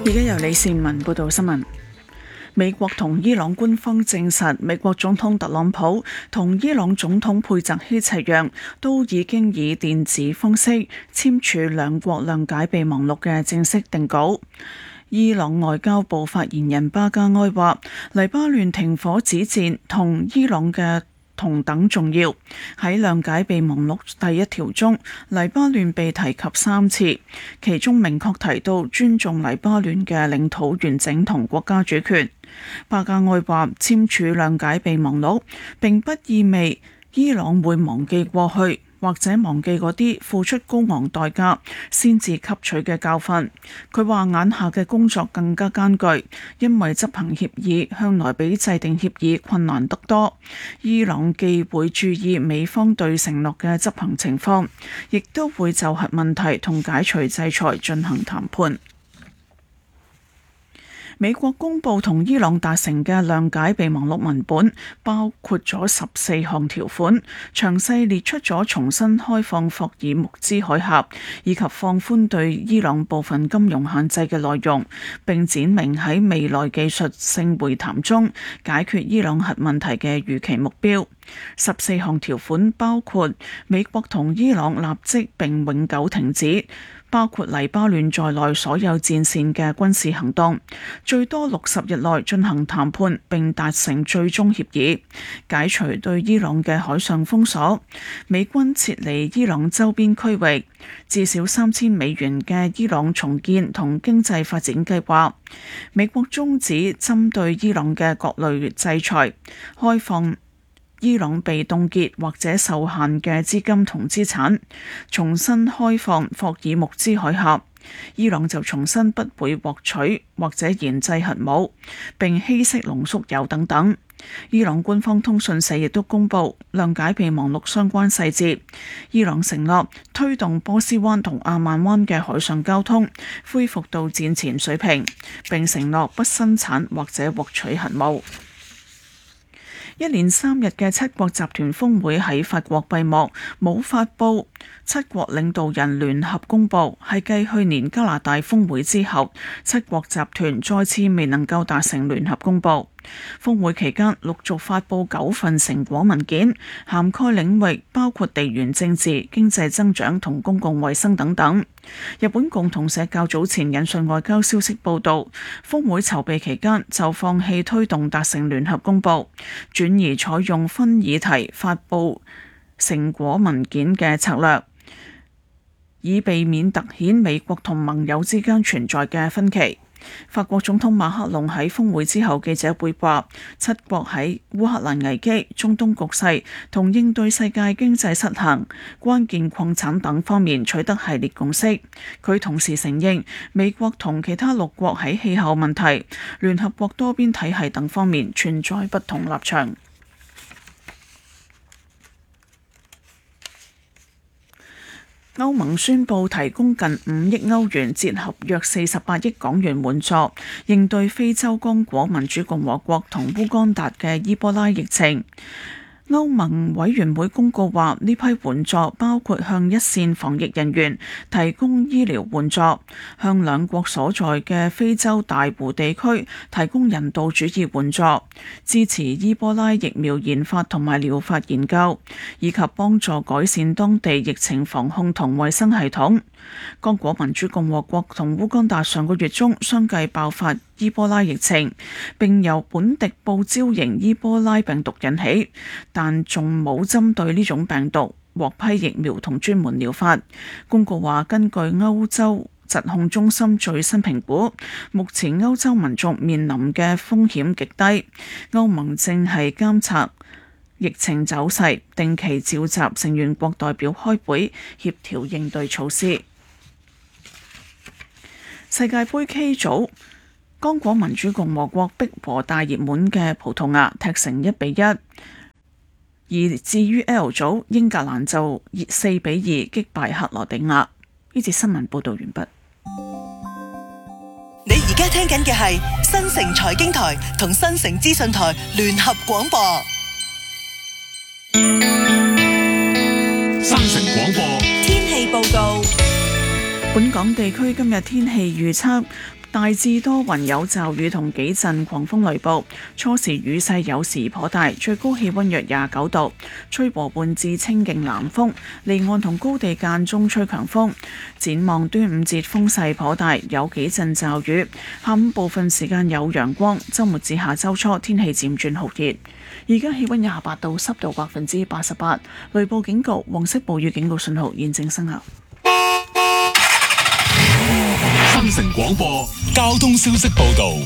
而家由李善文報道新聞。美國同伊朗官方證實，美國總統特朗普同伊朗總統佩澤希齊揚都已經以電子方式簽署兩國諒解備忘錄嘅正式定稿。伊朗外交部發言人巴加埃話，黎巴嫩停火止戰同伊朗嘅同等重要。喺諒解備忘錄第一條中，黎巴嫩被提及3次，其中明確提到尊重黎巴嫩嘅領土完整同國家主權。巴加埃話，簽署諒解備忘錄並不意味伊朗會忘記過去，或者忘記嗰啲付出高昂代價先至吸取嘅教訓。佢話眼下嘅工作更加艱巨，因為執行協議向來比制定協議困難得多。伊朗既會注意美方對承諾嘅執行情況，亦都會就核問題同解除制裁進行談判。美國公佈同伊朗達成嘅諒解備忘錄文本，包括咗14項條款，詳細列出咗重新開放霍爾木茲海峽以及放寬對伊朗部分金融限制嘅內容，並展明喺未來技術性會談中解決伊朗核問題嘅預期目標。14項條款包括美國同伊朗立即並永久停止包括黎巴嫩在內所有戰線嘅軍事行動，最多60日內進行談判並達成最終協議，解除對伊朗嘅海上封鎖，美軍撤離伊朗周邊區域，至少3000美元嘅伊朗重建同經濟發展計劃，美國終止針對伊朗嘅各類制裁，開放伊朗被凍結或者受限嘅資金同資產，重新開放霍爾木茲海峽，伊朗就重新不會獲取或者研製核武，並稀釋濃縮鈾等等。伊朗官方通訊社亦都公布諒解備忘錄相關細節。伊朗承諾推動波斯灣同阿曼灣嘅海上交通恢復到戰前水平，並承諾不生產或者獲取核武。一連3日嘅七國集團峰會喺法國閉幕，冇發布七國領導人聯合公佈，係繼去年加拿大峰會之後，七國集團再次未能夠達成聯合公佈。峰會期間陸續發布9份成果文件，涵蓋領域包括地緣政治、經濟增長同公共衛生等等。日本共同社較早前引述外交消息報道，峰會籌備期間就放棄推動達成聯合公佈，轉而採用分議題發布成果文件嘅策略，以避免突顯美國同盟友之間存在嘅分歧。法國總統馬克龍喺峰會之後記者會話，七國喺烏克蘭危機、中東局勢同應對世界經濟失衡、關鍵礦產等方面取得系列共識。佢同時承認美國同其他6國喺氣候問題、聯合國多邊體系等方面存在不同立場。歐盟宣布提供近5億歐元，折合約48億港元援助，應對非洲剛果民主共和國同烏干達嘅伊波拉疫情。歐盟委員會公告話，呢批援助包括向一線防疫人員提供醫療援助，向兩國所在嘅非洲大湖地區提供人道主義援助，支持伊波拉疫苗研發同埋療法研究，以及幫助改善當地疫情防控同衛生系統。剛果民主共和國同烏干達上個月中相繼爆發伊波拉疫情，並由本地報招型伊波拉病毒引起，但仲冇針對呢種病毒獲批疫苗同專門療法。公告話，根據歐洲疾控中心最新評估，目前歐洲民眾面臨嘅風險極低。歐盟正係監察疫情走勢，定期召集成員國代表開會協調應對措施。世界盃 K 組，剛果民主共和國逼和大熱門嘅葡萄牙踢成1-1，而至於 L 組，英格蘭就4-2擊敗克羅地亞。呢節新聞報導完畢。 你而家聽緊嘅係新城財經台同新城資訊台聯合廣播。 新城廣播天氣報告。 本港地區今日天氣預測， 大致多雲有驟雨同幾陣狂風雷暴，初時雨勢有時頗大，最高氣溫約29度，吹和緩至清勁南風，離岸同高地間中吹強風。展望端午節風勢頗大，有幾陣驟雨，下午部分時間有陽光，週末至下週初天氣漸轉酷熱。而家氣溫28度，濕度88%，雷暴警告、黃色暴雨警告信號現正生效。 新城廣播交通消息報道。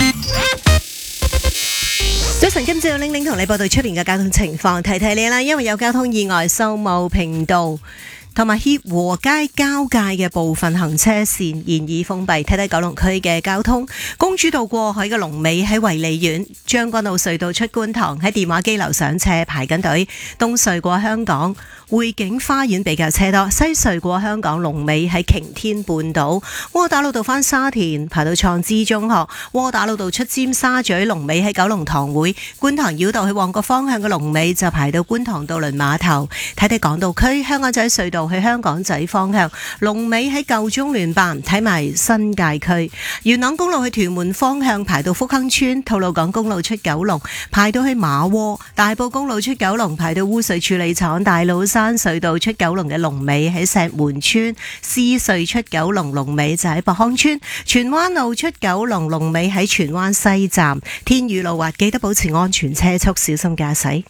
早晨，今朝玲玲同你報道出邊嘅交通情況，提提你啦，因為有交通意外，秀茂坪道同埋協和街交界嘅部分行車線現已封閉。睇睇九龍區嘅交通，公主道過海嘅龍尾喺維利苑，將軍澳隧道出觀塘喺電話機樓上斜排緊隊，東隧過香港匯景花園比較車多，西隧過香港龍尾喺擎天半島，窩打老道返沙田排到創知中學，窩打老道出尖沙咀龍尾喺九龍塘會，觀塘繞道去旺角方向嘅龍尾就排到觀塘渡輪碼頭。睇睇港島區香港仔隧道去香港仔方向龍尾喺舊中聯辦，睇埋新界區元朗公路去屯門方向排到福亨村，吐露港公路出九龍排到去馬窩，大埔公路出九龍排到污水處理廠，大老山隧道出九龍嘅龍尾喺石門村，獅隧出九龍龍尾就喺博康村，荃灣路出九龍龍尾喺荃灣西站，天雨路滑記得保持安全車速，小心駕駛。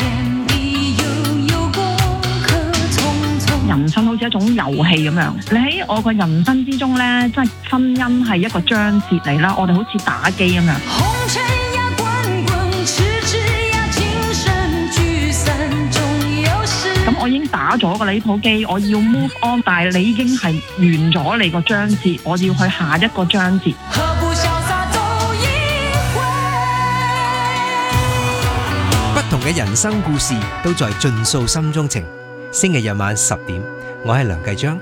人生好似一種遊戲咁樣，你喺我個人生之中呢，即係婚姻係一個章節嚟啦，我哋好似打機咁樣。咁我已經打咗㗎啦呢套機，我要 move on， 但係你已經係完咗你個章節，我要去下一個章節。 不同嘅人生故事都在盡訴心中情。星期日晚10點，我係梁繼章。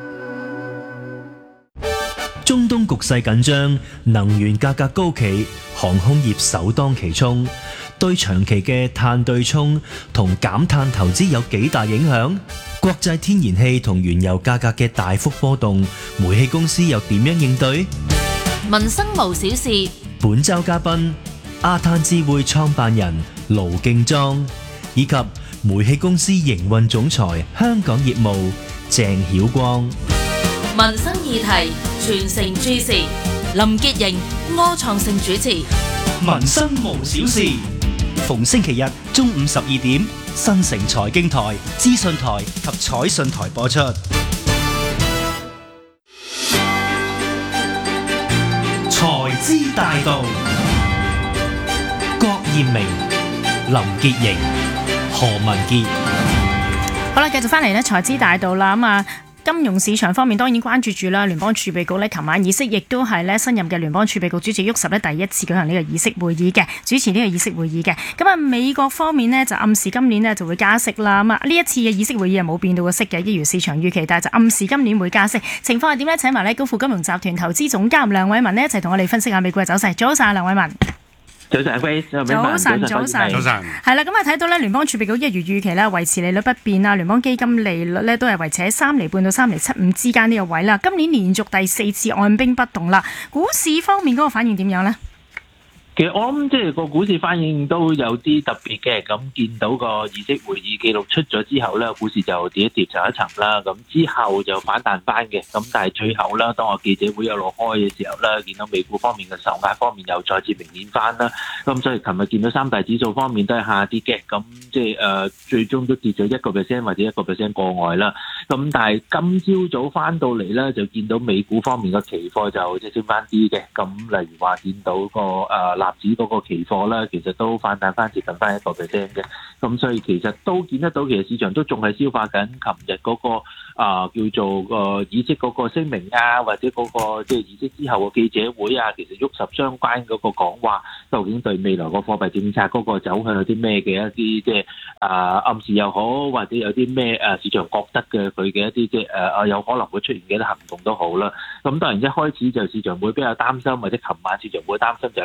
中東局勢緊張，能源價格高企，航空業首當其衝，對長期嘅碳對沖同減碳投資有幾大影響？國際天然氣同原油價格嘅大幅波動，煤氣公司又點樣應對？ 民生無小事。 本週嘉賓亞碳智慧創辦人盧敬莊，以及煤氣公司營運總裁香港業務鄭曉光。 民生議題全城注視，林潔瑩、柯創盛主持。 民生無小事，逢星期日中午12點，新城財經台、資訊台及彩訊台播出。財資大道，郭艷明、林潔瑩、何文傑。 好啦，繼續翻嚟呢財資大道啦。金融市場方面當然關注住啦，聯邦儲備局呢琴晚議息，亦都係呢新任嘅聯邦儲備局主席沃什呢第一次舉行呢個議息會議嘅，主持呢個議息會議嘅。咁美國方面呢就暗示今年呢就會加息啦。呢一次嘅議息會議係冇變到個息嘅，一如市場預期，但係就暗示今年會加息。情況係點呢？請埋呢高富金融集團投資總監梁偉文呢一齊同我哋分析下美股嘅走勢。早晨，梁偉文。 早晨，早晨， 係啦，咁睇到咧，聯邦儲備局一如預期咧，維持利率不變啦，聯邦基金利率咧都係維持喺3.5厘到3.75厘之間呢個位啦。今年連續第4次按兵不動啦。股市方面嗰個反應點樣呢？ 其實我諗即係個股市反應都有啲特別嘅，咁見到個議息會議記錄出咗之後咧，股市就跌一跌上一層啦，咁之後就反彈翻嘅，咁但係最後啦，當我記者會有落開嘅時候咧，見到美股方面嘅受壓方面又再次明顯翻啦，咁所以琴日見到三大指數方面都係下跌嘅，咁即係最終都跌咗1% 或者1% 過外啦，咁但係今朝早翻到嚟咧，就見到美股方面嘅期貨就即係升翻啲嘅，咁例如話見到個納指嗰個期貨咧，其實都反彈翻接近翻1% 嘅，咁所以其實都見得到，其實市場都仲係消化緊琴日嗰個叫做個議息嗰個聲明啊，或者嗰個即係議息之後嘅記者會啊，其實沃什相關嗰個講話，究竟對未來個貨幣政策嗰個走向有啲咩嘅一啲即係暗示又好，或者有啲咩市場覺得嘅佢嘅一啲即係有可能會出現嘅一啲行動都好啦。咁當然一開始就市場會比較擔心，或者琴晚市場會擔心就係加息機會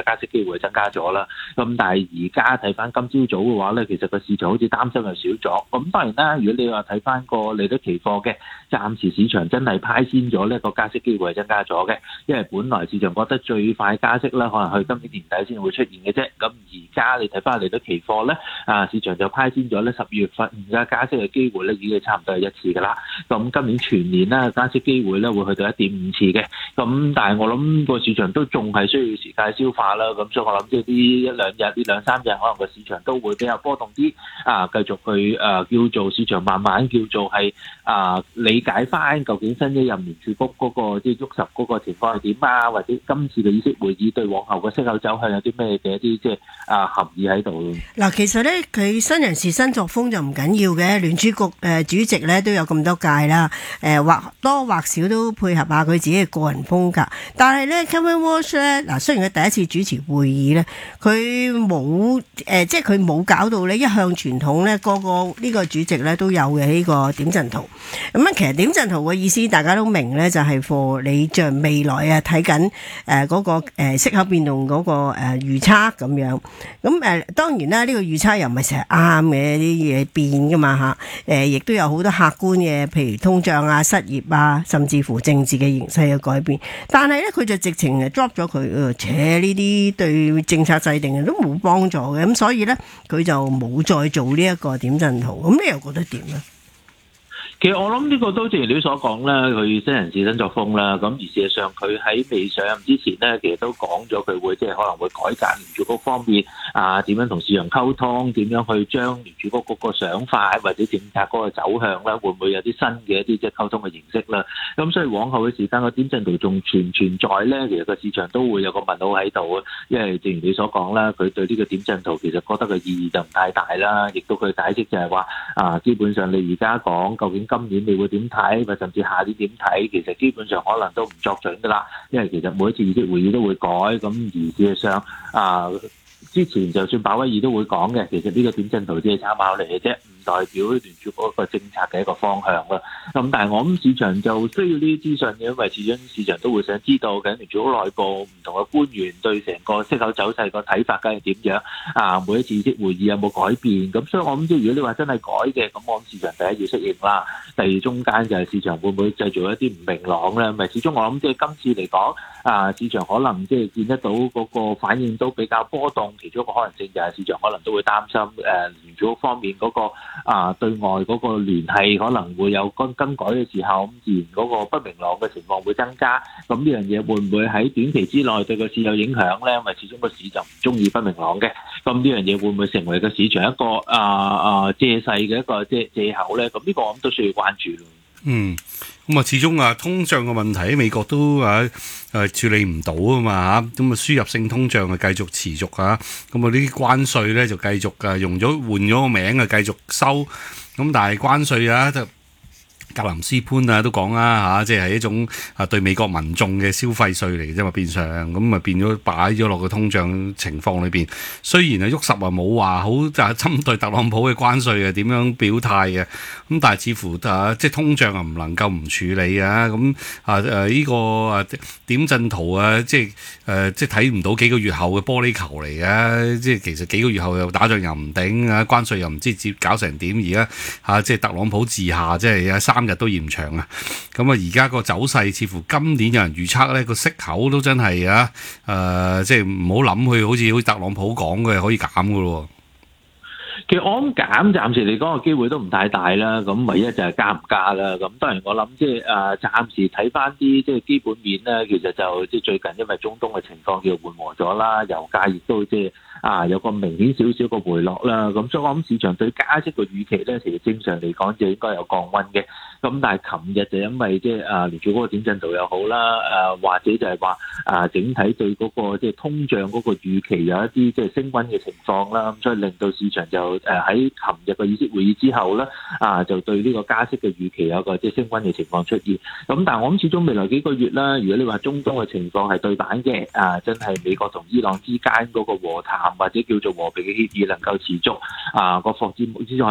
會增加咗啦。咁但係而家睇翻今朝早嘅話咧，其實個市場好似擔心又少咗。咁當然啦，如果你話睇翻個利率期貨嘅，暫時市場真係派先咗呢個加息機會係增加咗嘅，因為本來市場覺得最快加息啦，可能去今年年底先會出現嘅啫。咁而家你睇翻利率期貨咧，市場就派先咗咧10月份而家加息嘅機會咧已經差唔多係1次㗎啦。咁今年全年咧加息機會咧會去到1.5次嘅。咁但係我諗個市場都仲係需要時間消化啦。咁所以我諗即係呢一兩日、呢兩三日，可能個市場都會比較波動啲。繼續去叫做市場慢慢叫做係理解翻究竟新一任聯儲局嗰個即係喐實嗰個情況係點啊，或者今次嘅議息會議對往後嘅息口走向有啲咩嘅一啲即係含義喺度。 嗱，其實咧佢新人事新作風就唔緊要嘅，聯儲局主席咧都有咁多屆啦，或多或少都配合下佢自己嘅個人風格。但係咧 Kevin Walsh 咧，嗱雖然佢第一次主持會議咧，佢冇即係佢冇搞到咧一向傳統咧個呢個主席咧都有嘅呢個點陣圖。咁其實點陣圖嘅意思大家都明咧，就係for你像未來睇緊嗰個息口變動嗰個預測咁樣。咁當然啦，呢個預測又唔係成日啱嘅，啲嘢變噶嘛嚇。亦都有好多客觀嘅，譬如通脹啊、失業啊，甚至乎政治嘅形勢嘅改變。但係咧，佢就直情 drop 咗佢，呢啲對政策制定都冇幫助嘅。咁所以咧，佢就冇再做呢一個點陣圖。咁你又覺得點咧？ 其實我諗呢個都正如你所講啦，佢新人事新作風啦，咁而事實上佢喺未上任之前呢，其實都講咗佢會即係可能會改革聯儲局方面點樣同市場溝通，點樣去將聯儲局嗰個想法或者政策嗰個走向咧，會唔會有啲新嘅一啲即係溝通嘅形式啦？咁所以往後嘅時間個點陣圖仲存在咧，其實個市場都會有個問號喺度啊，因為正如你所講啦，佢對呢個點陣圖其實覺得個意義就唔太大啦，亦都佢解釋就係話基本上你而家講究竟今年你會點睇，或甚至下年點睇，其實基本上可能都唔作準噶啦，因為其實每一次議息會議都會改，咁而事實上之前就算鮑威爾都會講嘅，其實呢個點陣圖只係參考嚟嘅啫，唔代表聯儲局嗰個政策嘅一個方向啦。咁但係我諗市場就需要呢啲資訊嘅，因為始終市場都會想知道緊聯儲局內部唔同嘅官員對成個息口走勢個睇法究竟係點樣每一次議息會議有冇改變。咁所以我諗即係如果你話真係改嘅，咁我諗市場第一要適應啦，第二中間就係市場會唔會製造一啲唔明朗咧？咪始終我諗即係今次嚟講市場可能即係見得到嗰個反應都比較波動。其中一個可能性就係市場可能都會擔心聯儲局方面嗰個對外嗰個聯繫可能會有更改嘅時候，咁自然嗰個不明朗嘅情況會增加。咁呢樣嘢會唔會喺短期之內對個市有影響咧？因為始終個市就唔中意不明朗嘅。咁呢樣嘢會唔會成為個市場一個借勢嘅一個借口咧？咁呢個我諗都需要關注咯。 咁始終通脹嘅問題喺美國都處理唔到啊嘛嚇，咁輸入性通脹繼續持續啊，咁呢啲關稅咧就繼續換咗個名繼續收，咁但係關稅就格林斯潘都講啦即係一種對美國民眾嘅消費稅嚟嘅啫嘛，變相咁變咗擺咗落個通脹情況裏邊。雖然喐實冇話好就係針對特朗普嘅關稅點樣表態嘅，咁但係似乎即係通脹唔能夠唔處理啊。咁呢個點陣圖即係睇唔到幾個月後嘅玻璃球嚟嘅，即係其實幾個月後又打仗又唔頂啊，關稅又唔知搞成點，而家即係特朗普治下即係3日都延長啊！咁而家個走勢似乎今年有人預測咧個息口都真係即係唔好諗佢好似特朗普講嘅可以減噶咯。 其實我諗減暫時嚟講個機會都唔太大啦，咁唯一就係加唔加啦。咁當然我諗即係暫時睇翻啲即係基本面咧，其實就即係最近因為中東嘅情況叫緩和咗啦，油價亦都即係有個明顯少少個回落啦。咁所以我諗市場對加息個預期咧，其實正常嚟講就應該有降溫嘅。咁但係琴日就因為即係聯儲嗰個點陣圖又好啦，或者就係話整體對嗰個即係通脹嗰個預期有一啲即係升溫嘅情況啦，咁所以令到市場就喺琴日嘅議息會議之後咧，就對呢個加息嘅預期有個即係升溫嘅情況出現。咁但係我諗始終未來幾個月啦，如果你話中東嘅情況係對版嘅，真係美國同伊朗之間嗰個和談或者叫做和平嘅協議能夠持續，個霍爾木茲海